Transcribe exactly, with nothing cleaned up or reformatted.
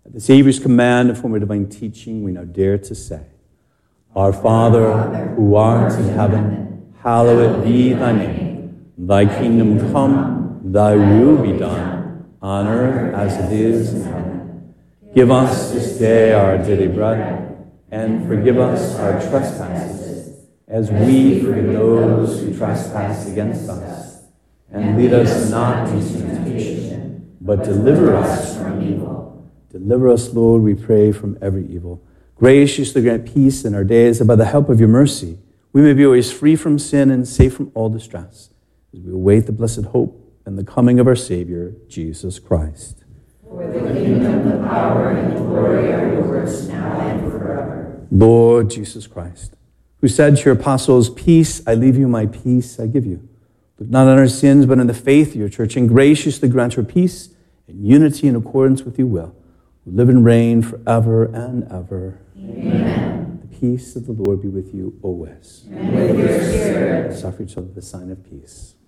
At the Savior's command and form of divine teaching, we now dare to say, Our Father, who art in heaven, hallowed be thy name. Thy kingdom come, thy will be done, on earth as it is in heaven. Give us this day our daily bread, and forgive us our trespasses, as we forgive those who trespass against us. And lead us not into temptation, but deliver us from evil. Deliver us, Lord, we pray, from every evil. Graciously grant peace in our days, and by the help of your mercy, we may be always free from sin and safe from all distress, as we await the blessed hope and the coming of our Savior, Jesus Christ. For the kingdom, the power, and the glory are yours, now and forever. Lord Jesus Christ, who said to your apostles, Peace I leave you, my peace I give you. Look not on our sins, but on the faith of your church, and graciously grant her peace and unity in accordance with your will, who live and reign forever and ever. Amen. The peace of the Lord be with you always. And with your spirit. Suffer each other the sign of peace.